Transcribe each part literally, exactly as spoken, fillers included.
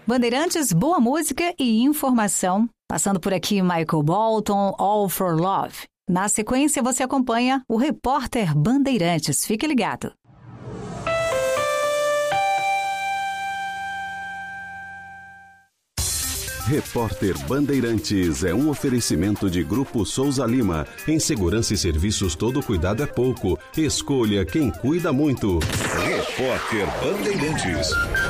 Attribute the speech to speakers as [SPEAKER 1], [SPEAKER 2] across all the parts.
[SPEAKER 1] Bandeirantes, boa música e informação. Passando por aqui, Michael Bolton, All for Love. Na sequência, você acompanha o Repórter Bandeirantes. Fique ligado.
[SPEAKER 2] Repórter Bandeirantes é um oferecimento de Grupo Souza Lima. Em segurança e serviços, todo cuidado é pouco. Escolha quem cuida muito. Repórter Bandeirantes.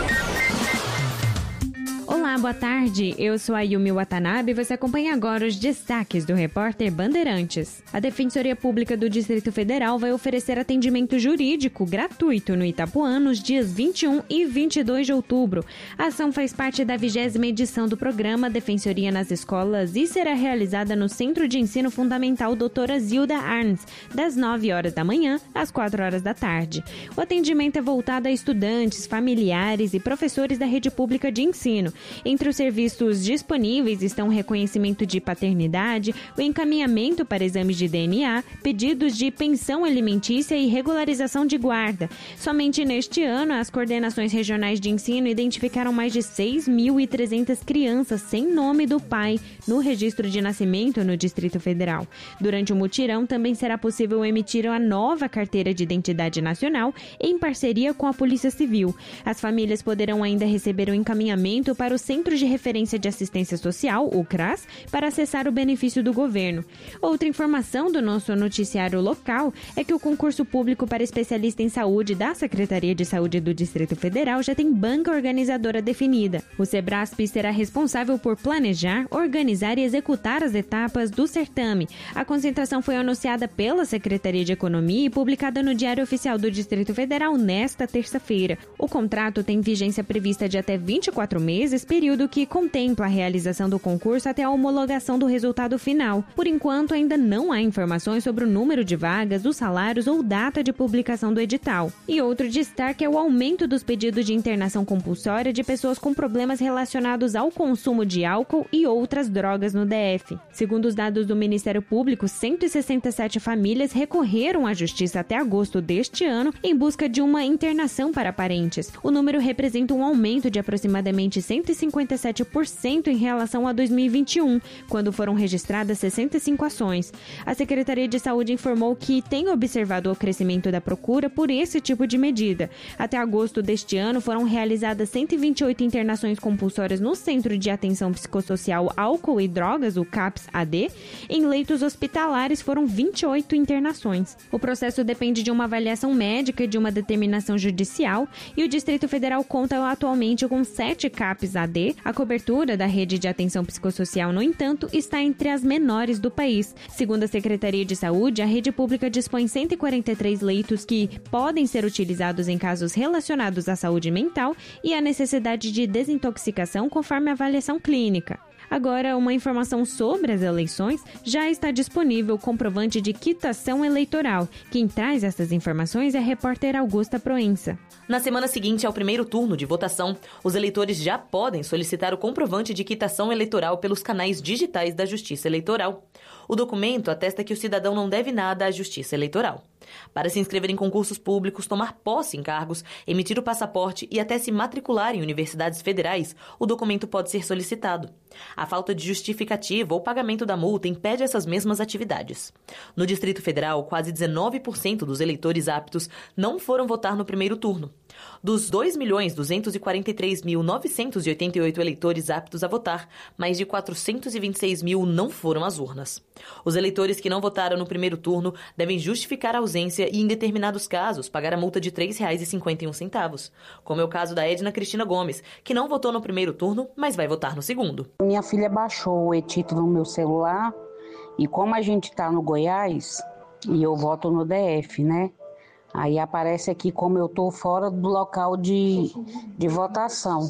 [SPEAKER 3] Olá, boa tarde. Eu sou a Yumi Watanabe e você acompanha agora os destaques do Repórter Bandeirantes. A Defensoria Pública do Distrito Federal vai oferecer atendimento jurídico gratuito no Itapuã nos dias vinte e um e vinte e dois de outubro. A ação faz parte da vigésima edição do programa Defensoria nas Escolas e será realizada no Centro de Ensino Fundamental Doutora Zilda Arns, das nove horas da manhã às quatro horas da tarde. O atendimento é voltado a estudantes, familiares e professores da rede pública de ensino. Entre os serviços disponíveis estão o reconhecimento de paternidade, o encaminhamento para exames de D N A, pedidos de pensão alimentícia e regularização de guarda. Somente neste ano, as coordenações regionais de ensino identificaram mais de seis mil e trezentas crianças sem nome do pai no registro de nascimento no Distrito Federal. Durante o mutirão, também será possível emitir a nova carteira de identidade nacional em parceria com a Polícia Civil. As famílias poderão ainda receber o encaminhamento para o Centro de Referência de Assistência Social, o CRAS, para acessar o benefício do governo. Outra informação do nosso noticiário local é que o concurso público para especialista em saúde da Secretaria de Saúde do Distrito Federal já tem banca organizadora definida. O Sebrasp será responsável por planejar, organizar e executar as etapas do certame. A concentração foi anunciada pela Secretaria de Economia e publicada no Diário Oficial do Distrito Federal nesta terça-feira. O contrato tem vigência prevista de até vinte e quatro meses, período que contempla a realização do concurso até a homologação do resultado final. Por enquanto, ainda não há informações sobre o número de vagas, os salários ou data de publicação do edital. E outro destaque é o aumento dos pedidos de internação compulsória de pessoas com problemas relacionados ao consumo de álcool e outras drogas no D F. Segundo os dados do Ministério Público, cento e sessenta e sete famílias recorreram à Justiça até agosto deste ano em busca de uma internação para parentes. O número representa um aumento de aproximadamente cento e cinquenta e sete por cento em relação a dois mil e vinte e um, quando foram registradas sessenta e cinco ações. A Secretaria de Saúde informou que tem observado o crescimento da procura por esse tipo de medida. Até agosto deste ano, foram realizadas cento e vinte e oito internações compulsórias no Centro de Atenção Psicossocial Álcool e Drogas, o CAPS A D. Em leitos hospitalares, foram vinte e oito internações. O processo depende de uma avaliação médica e de uma determinação judicial, e o Distrito Federal conta atualmente com sete CAPS A D. A cobertura da rede de atenção psicossocial, no entanto, está entre as menores do país. Segundo a Secretaria de Saúde, a rede pública dispõe cento e quarenta e três leitos que podem ser utilizados em casos relacionados à saúde mental e à necessidade de desintoxicação conforme a avaliação clínica. Agora, uma informação sobre as eleições: já está disponível o comprovante de quitação eleitoral. Quem traz essas informações é a repórter Augusta Proença.
[SPEAKER 4] Na semana seguinte ao primeiro turno de votação, os eleitores já podem solicitar o comprovante de quitação eleitoral pelos canais digitais da Justiça Eleitoral. O documento atesta que o cidadão não deve nada à Justiça Eleitoral. Para se inscrever em concursos públicos, tomar posse em cargos, emitir o passaporte e até se matricular em universidades federais, o documento pode ser solicitado. A falta de justificativa ou pagamento da multa impede essas mesmas atividades. No Distrito Federal, quase dezenove por cento dos eleitores aptos não foram votar no primeiro turno. Dos dois milhões duzentos e quarenta e três mil novecentos e oitenta e oito eleitores aptos a votar, mais de quatrocentos e vinte e seis mil não foram às urnas. Os eleitores que não votaram no primeiro turno devem justificar a ausência e, em determinados casos, pagar a multa de três reais e cinquenta e um centavos, como é o caso da Edna Cristina Gomes, que não votou no primeiro turno, mas vai votar no segundo.
[SPEAKER 5] Minha filha baixou o e-título no meu celular e, como a gente está no Goiás, e eu voto no D F, né? Aí aparece aqui como eu estou fora do local de, de votação.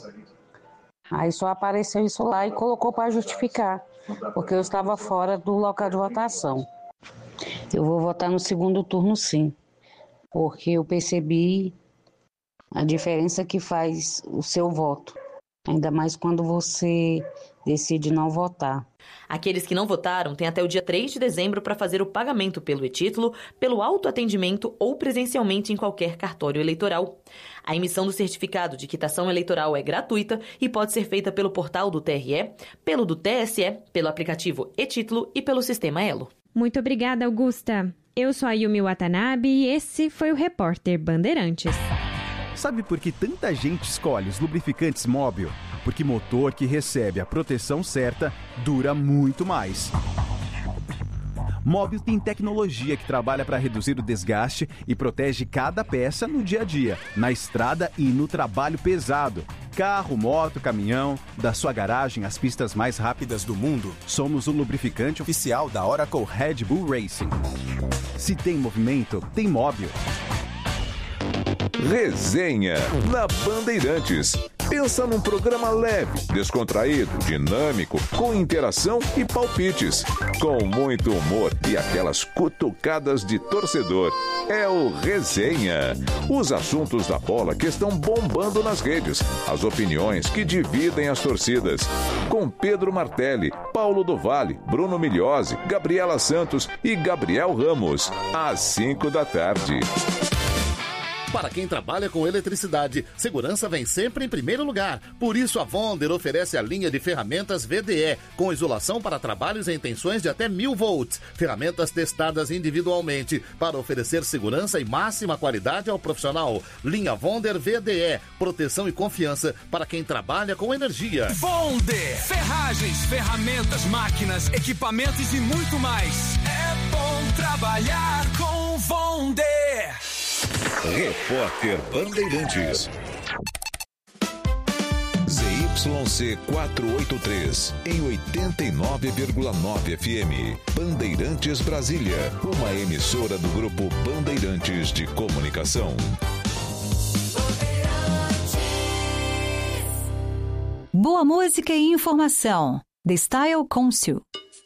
[SPEAKER 5] Aí só apareceu isso lá e colocou para justificar, porque eu estava fora do local de votação. Eu vou votar no segundo turno, sim, porque eu percebi a diferença que faz o seu voto. Ainda mais quando você decide não votar.
[SPEAKER 4] Aqueles que não votaram têm até o dia três de dezembro para fazer o pagamento pelo e-título, pelo autoatendimento ou presencialmente em qualquer cartório eleitoral. A emissão do certificado de quitação eleitoral é gratuita e pode ser feita pelo portal do T R E, pelo do T S E, pelo aplicativo e-título e pelo sistema Elo.
[SPEAKER 3] Muito obrigada, Augusta. Eu sou a Yumi Watanabe e esse foi o Repórter Bandeirantes.
[SPEAKER 6] Sabe por que tanta gente escolhe os lubrificantes Móbil? Porque motor que recebe a proteção certa dura muito mais. Móbil tem tecnologia que trabalha para reduzir o desgaste e protege cada peça no dia a dia, na estrada e no trabalho pesado. Carro, moto, caminhão, da sua garagem às pistas mais rápidas do mundo, somos o lubrificante oficial da Oracle Red Bull Racing. Se tem movimento, tem Móbil.
[SPEAKER 7] Resenha na Bandeirantes. Pensa num programa leve, descontraído, dinâmico, com interação e palpites, com muito humor e aquelas cutucadas de torcedor. É o Resenha. Os assuntos da bola que estão bombando nas redes, as opiniões que dividem as torcidas. Com Pedro Martelli, Paulo do Vale, Bruno Migliosi, Gabriela Santos e Gabriel Ramos. Às cinco da tarde.
[SPEAKER 8] Para quem trabalha com eletricidade, segurança vem sempre em primeiro lugar. Por isso, a Vonder oferece a linha de ferramentas V D E, com isolação para trabalhos em tensões de até mil volts. Ferramentas testadas individualmente para oferecer segurança e máxima qualidade ao profissional. Linha Vonder V D E, proteção e confiança para quem trabalha com energia.
[SPEAKER 9] Vonder, ferragens, ferramentas, máquinas, equipamentos e muito mais. É bom trabalhar com Vonder.
[SPEAKER 7] Repórter Bandeirantes. Z Y C quatrocentos e oitenta e três, em oitenta e nove vírgula nove F M. Bandeirantes Brasília, uma emissora do Grupo Bandeirantes de Comunicação.
[SPEAKER 1] Boa música e informação. The Style Council.